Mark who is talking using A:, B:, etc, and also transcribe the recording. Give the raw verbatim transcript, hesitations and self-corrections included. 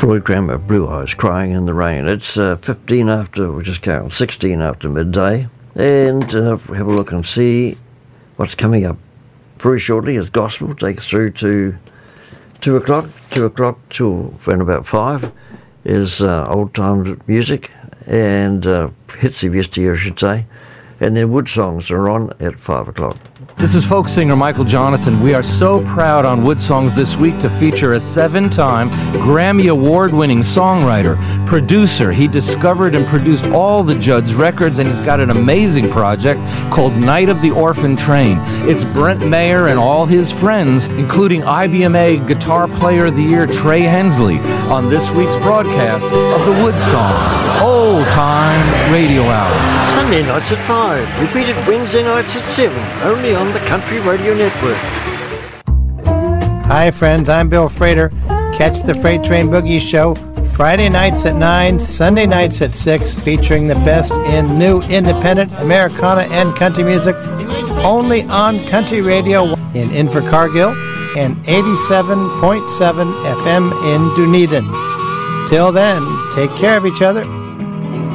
A: Floyd Cranmer, Blue Eyes, Crying in the Rain. It's uh, fifteen after, we just count, sixteen after midday. And uh, have a look and see what's coming up very shortly as gospel. Take us through to two o'clock. two o'clock to around about five is uh, old time music and uh, hits of yesteryear, I should say. And then Wood Songs are on at five o'clock.
B: This is folk singer Michael Jonathan. We are so proud on Wood Songs this week to feature a seven-time Grammy Award-winning songwriter, producer. He discovered and produced all the Judd's records, and he's got an amazing project called Night of the Orphan Train. It's Brent Mayer and all his friends, including I B M A Guitar Player of the Year Trey Hensley, on this week's broadcast of the Wood Songs Old Time Radio Hour.
C: Sunday nights at five, repeated Wednesday nights at seven, only on the Country Radio Network.
D: Hi friends, I'm Bill Frater. Catch the Freight Train Boogie Show Friday nights at nine, Sunday nights at six, featuring the best in new independent Americana and country music, only on Country Radio in Invercargill and eighty-seven point seven F M in Dunedin. Till then, take care of each other.